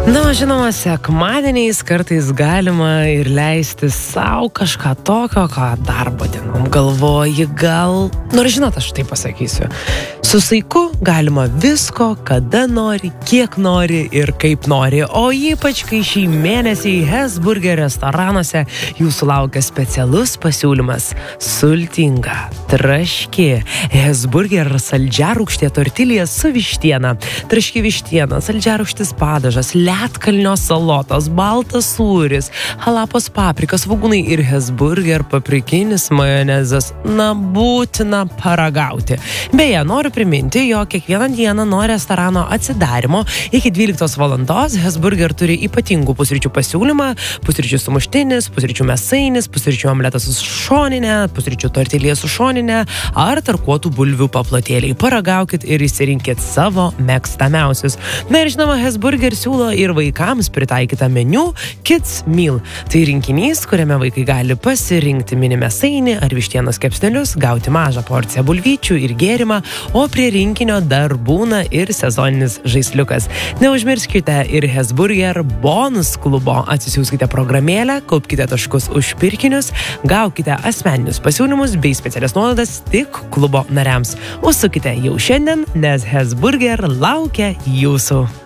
Na, žinoma, sekmadieniais kartais galima ir leisti savo kažką tokio, ką darbo dienom galvoji, gal... Nors žinot, aš tai pasakysiu. Su saiku galima visko, kada nori, kiek nori ir kaip nori. O ypač, kai šį mėnesį Hesburger restoranuose jūsų laukia specialus pasiūlymas – sultinga, traški Hesburger saldžiarūgštė tortilija su vištiena. Traški vištiena, saldžiarūgštis padažas, ledkalnio salotos, baltas sūris, halapos paprikas, svogūnai ir Hesburger paprikinis majonezas. Na, būtina paragauti. Beje, noriu priminti, jog kiekvieną dieną nuo restorano atsidarimo iki 12 valandos Hesburger turi ypatingų pusryčių pasiūlymą, pusryčių sumuštinis, pusryčių mėsainis, pusryčių omletas su šoninė, pusryčių tortilija su šoninė ar tarkuotų bulvių paplotėliai. Paragaukit ir išsirinkit savo mėgstamiausius. Na ir žinoma, Hesburger siūlo ir vaikams pritaikytą meniu Kids Meal. Tai rinkinys, kuriame vaikai gali pasirinkti mini mėsainį ar vištienos kepsnelius, gauti mažą porciją bulvyčių ir gėrimą, o prie rinkinio dar būna ir sezoninis žaisliukas. Neužmirskite ir Hesburger bonus klubo. Atsisiųskite programėlę, kaupkite taškus už pirkinius, gaukite asmeninius pasiūlymus bei specialias nuolaidas tik klubo nariams. Užsukite jau šiandien, nes Hesburger laukia jūsų.